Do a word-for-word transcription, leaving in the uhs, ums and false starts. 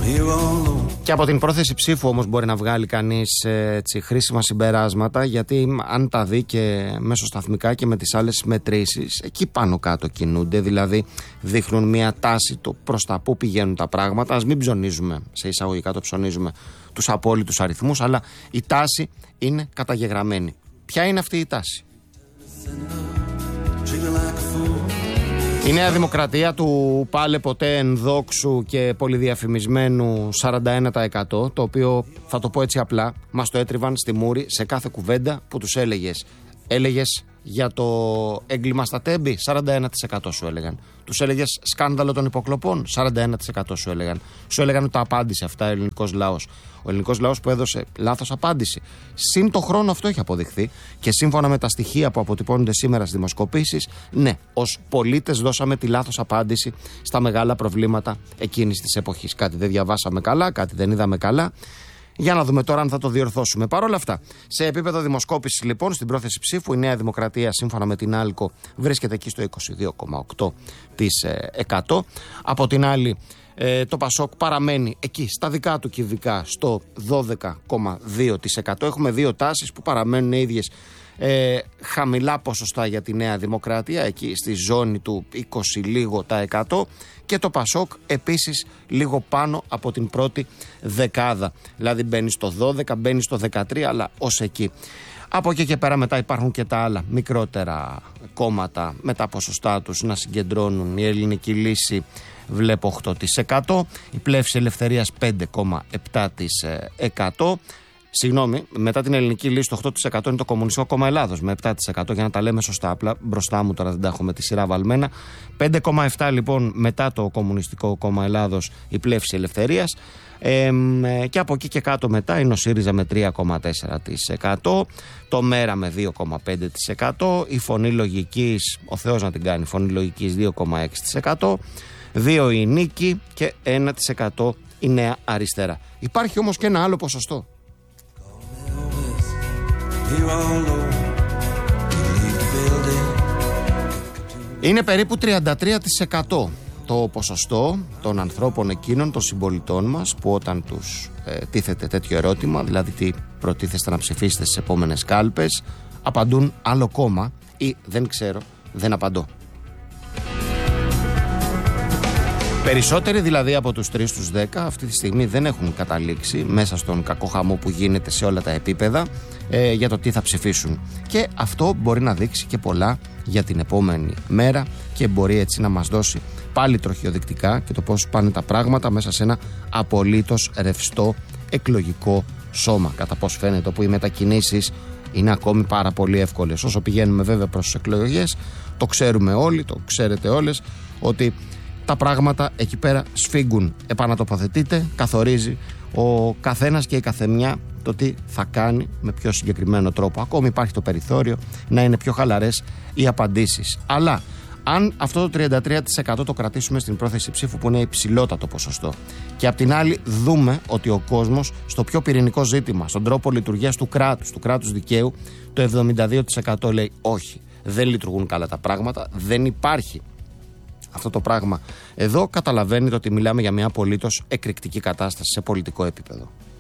Και από την πρόθεση ψήφου όμως μπορεί να βγάλει κανείς έτσι, χρήσιμα συμπεράσματα, γιατί αν τα δει και μεσοσταθμικά και με τις άλλες μετρήσεις, εκεί πάνω κάτω κινούνται, δηλαδή δείχνουν μια τάση το προς τα που πηγαίνουν τα πράγματα. Ας μην ψωνίζουμε, σε εισαγωγικά το ψωνίζουμε, τους απόλυτους αριθμούς, αλλά η τάση είναι καταγεγραμμένη. Ποια είναι αυτή η τάση? Η Νέα Δημοκρατία του πάλε ποτέ ενδόξου και πολυδιαφημισμένου σαράντα ένα τοις εκατό, το οποίο, θα το πω έτσι απλά, μας το έτριβαν στη μούρη σε κάθε κουβέντα που τους έλεγες. Έλεγες για το έγκλημα στα Τέμπη, σαράντα ένα τοις εκατό σου έλεγαν. Τους έλεγες σκάνδαλο των υποκλοπών, σαράντα ένα τοις εκατό σου έλεγαν. Σου έλεγαν ότι τα απάντησε αυτά ο ελληνικός λαός. Ο ελληνικός λαός που έδωσε λάθος απάντηση. Συν το χρόνο αυτό έχει αποδειχθεί και σύμφωνα με τα στοιχεία που αποτυπώνονται σήμερα στις δημοσκοπήσεις, ναι, ως πολίτες δώσαμε τη λάθος απάντηση στα μεγάλα προβλήματα εκείνης της εποχής. Κάτι δεν διαβάσαμε καλά, κάτι δεν είδαμε καλά. Για να δούμε τώρα αν θα το διορθώσουμε. Παρ' όλα αυτά, σε επίπεδο δημοσκόπησης λοιπόν, στην πρόθεση ψήφου, η Νέα Δημοκρατία σύμφωνα με την Άλκο βρίσκεται εκεί στο είκοσι δύο κόμμα οκτώ τοις εκατό. Από την άλλη, ε, το Πασόκ παραμένει εκεί στα δικά του κυβικά στο δώδεκα κόμμα δύο τοις εκατό. Έχουμε δύο τάσεις που παραμένουν ίδιες. Ε, χαμηλά ποσοστά για τη Νέα Δημοκρατία, εκεί στη ζώνη του είκοσι λίγο τα εκατό, και το Πασόκ επίσης λίγο πάνω από την πρώτη δεκάδα, δηλαδή μπαίνει στο δώδεκα, μπαίνει στο δεκατρία, αλλά ως εκεί. Από εκεί και πέρα μετά υπάρχουν και τα άλλα μικρότερα κόμματα με τα ποσοστά τους να συγκεντρώνουν. Η Ελληνική Λύση βλέπω οκτώ τοις εκατό, η Πλεύση Ελευθερίας πέντε κόμμα επτά τοις εκατό. Συγγνώμη, μετά την Ελληνική Λύση το οκτώ τοις εκατό είναι το Κομμουνιστικό Κόμμα Ελλάδος με επτά τοις εκατό, για να τα λέμε σωστά, απλά μπροστά μου τώρα δεν τα έχω με τη σειρά βαλμένα. πέντε κόμμα επτά λοιπόν μετά το Κομμουνιστικό Κόμμα Ελλάδος η Πλεύση Ελευθερίας, ε, και από εκεί και κάτω μετά είναι ο ΣΥΡΙΖΑ με τρία κόμμα τέσσερα τοις εκατό, το ΜΕΡΑ με δύο κόμμα πέντε τοις εκατό, η Φωνή Λογικής, ο Θεός να την κάνει, η Φωνή Λογικής δύο κόμμα έξι τοις εκατό, δύο η Νίκη και ένα τοις εκατό η Νέα Αριστερά. Υπάρχει όμως και ένα άλλο ποσοστό. Είναι περίπου τριάντα τρία τοις εκατό το ποσοστό των ανθρώπων εκείνων, των συμπολιτών μας, που όταν τους ε, τίθεται τέτοιο ερώτημα, δηλαδή τι προτίθεστε να ψηφίσετε στις επόμενες κάλπες, απαντούν άλλο κόμμα ή δεν ξέρω, δεν απαντώ. Περισσότεροι δηλαδή από τους τρεις στους δέκα αυτή τη στιγμή δεν έχουν καταλήξει μέσα στον κακό χαμό που γίνεται σε όλα τα επίπεδα ε, για το τι θα ψηφίσουν. Και αυτό μπορεί να δείξει και πολλά για την επόμενη μέρα και μπορεί έτσι να μας δώσει πάλι τροχιοδεικτικά και το πώς πάνε τα πράγματα μέσα σε ένα απολύτως ρευστό εκλογικό σώμα. Κατά πώς φαίνεται, όπου οι μετακινήσεις είναι ακόμη πάρα πολύ εύκολες. Όσο πηγαίνουμε βέβαια προς τις εκλογές, το ξέρουμε όλοι, το ξέρετε όλες, ότι τα πράγματα εκεί πέρα σφίγγουν. Επανατοποθετείται, καθορίζει ο καθένας και η καθεμιά το τι θα κάνει με πιο συγκεκριμένο τρόπο. Ακόμη υπάρχει το περιθώριο να είναι πιο χαλαρές οι απαντήσεις. Αλλά αν αυτό το τριάντα τρία τοις εκατό το κρατήσουμε στην πρόθεση ψήφου, που είναι υψηλότατο ποσοστό, και απ' την άλλη δούμε ότι ο κόσμος στο πιο πυρηνικό ζήτημα, στον τρόπο λειτουργίας του κράτους, του κράτους δικαίου, το εβδομήντα δύο τοις εκατό λέει όχι, δεν λειτουργούν καλά τα πράγματα, δεν υπάρχει αυτό το πράγμα. Εδώ καταλαβαίνετε ότι μιλάμε για μια απολύτως εκρηκτική κατάσταση σε πολιτικό επίπεδο.